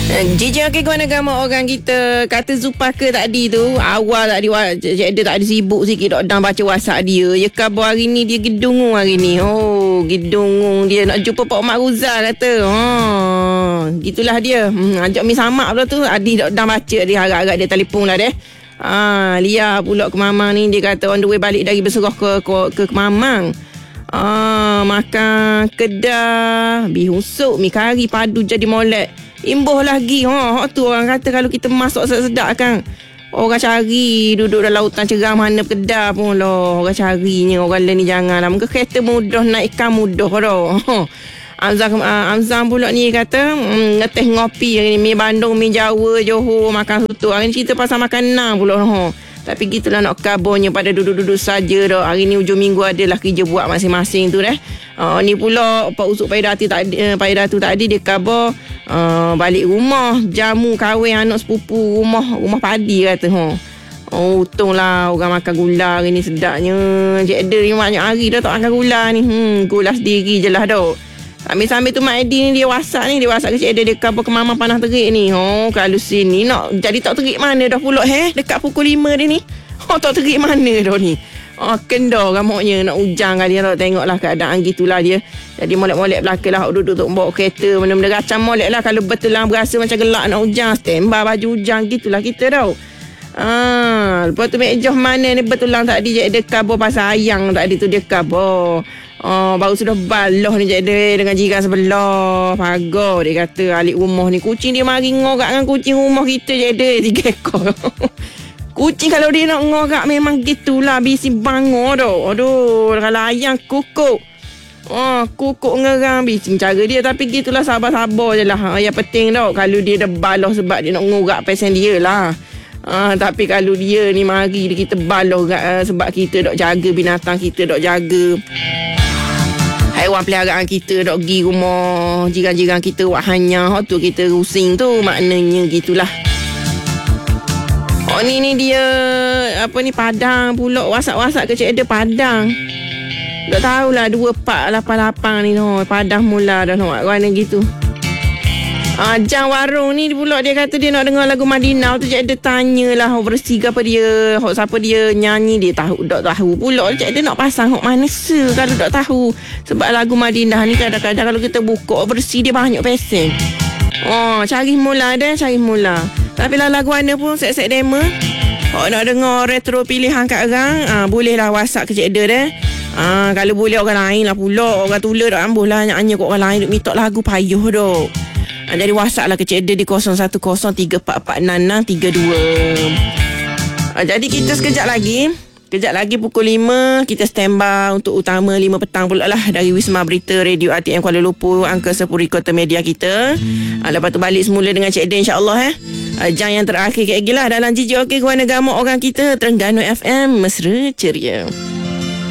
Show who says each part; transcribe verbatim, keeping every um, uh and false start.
Speaker 1: Jijik okey ke mana gama orang kita kata Zupaka tadi tu awal tadi dia tak ada sibuk sikit dok dan baca WhatsApp dia. Ya khabar hari ni dia gedung hari ni. Oh, gedung dia nak jumpa Pak Mak Ruzal kata. Ha, gitulah dia. Hmm, ajak mi samak pula tu. Adi dok dan baca dia harap-harap dia telefon lah deh. Ah, Lia pula ke Mamang ni dia kata on the way balik dari Berserah ke ke, ke, ke Mamang. Ah, makan kedah, bihun sup, mi kari padu jadi molek. Imbuh lagi. Ha, ha tu orang kata kalau kita masak sedap-sedap kan. Orang cari duduk dalam lautan cerah mana kedah pun lah. Orang carinya orang lain ni janganlah. Muka kereta mudah nak ikan mudah dah. Amzam uh, Amzam pula ni kata mm, ngeteh ngopi hari ni mi Bandung, mi Jawa, Johor makan soto. Hari ni cerita pasal makanan pula. Ha. Tapi gitulah nak kabarnya pada duduk-duduk saja dah. Hari ni hujung minggu adalah kerja buat masing-masing tu dah. Uh, ni pula Pak Usuk Paidati tak uh, Paidatu tadi dia khabar uh, balik rumah jamu kahwin anak sepupu rumah rumah padi kata ha. Oh, untunglah orang makan gula hari ni sedapnya. Cik Ada ni banyak hari dah tak makan gula ni. Hmm, gula sendiri je lah dah. Sambil-sambil tu Mak Edi ni dia WhatsApp ni, dia WhatsApp ke Cik Ada dia khabar ke Mama Panah Terik ni. Oh, kalau sini nak jadi tak terik mana dah pula he? Dekat pukul lima dia ni. Oh, tak terik mana dah ni. Oh, kendor ramuknya nak hujan kali tak tengoklah keadaan gitulah dia. Jadi molek-molek belakang lah duduk-duduk bawa kereta benda-benda kacang molek lah. Kalau betul lah berasa macam gelak nak hujan, standby baju hujan gitulah kita tau. Ah, lepas tu Mek Joh mana ni betul lah tadi je ada khabar pasal ayang tadi tu dia khabar. Oh, baru sudah baloh ni je ada dengan jiran sebelah pagar dia kata alik rumah ni kucing dia mari ngorak dengan kucing rumah kita je ada tiga ekor. Kucing kalau dia nak ngorak memang gitulah bisi bangor dah. Aduh, kalau ayam kukuk. Oh, kukuk ngerang bisi cara dia tapi gitulah sabar-sabar je lah. Yang penting tau kalau dia dah baloh sebab dia nak ngorak pasal dia lah. Ah, tapi kalau dia ni mari dia kita baloh uh, sebab kita dok jaga binatang kita dok jaga haiwan peliharaan kita dok pergi rumah jiran-jiran kita wak hanya hak tu kita rusing tu maknanya gitulah. Oh ni ni dia apa ni Padang pula WhatsApp-WhatsApp ke Cik Ada Padang. Tak tahulah dua empat lapan lapan ni no Padang mula dah nak mana gitu. Ah, Jang Warung ni pula dia kata dia nak dengar lagu Madinah tu Cik Ada tanyalah hok bersih apa dia, hok siapa dia nyanyi dia tahu tak tahu pula Cik Ada nak pasang hok mana se kalau tak tahu sebab lagu Madinah ni kadang-kadang kalau kita buka bersih dia banyak pesen. Oh, cari mula dah cari mula. Tapi lah lagu mana pun set-set demo. Hok nak dengar retro pilihan kat orang, ah bolehlah WhatsApp ke Cik Ada dah. Ah, kalau boleh orang lain lah pula orang tular dak ambuh lah nyanyi kat orang lain duk minta lagu payuh dok. Ha, jadi WhatsApp lah ke Cik Ada di kosong satu kosong tiga empat empat enam enam tiga dua. Ha, jadi kita sekejap lagi Kejap lagi pukul lima kita standby untuk utama lima petang pula lah dari Wisma Berita Radio R T M Kuala Lumpur angka sepuluh kota media kita. Ha, lepas tu balik semula dengan Cik Ada insyaAllah eh. Ha, jang yang terakhir lagi lah dalam Jijik Okey Kewarna Gamuk orang kita Terengganu F M mesra ceria.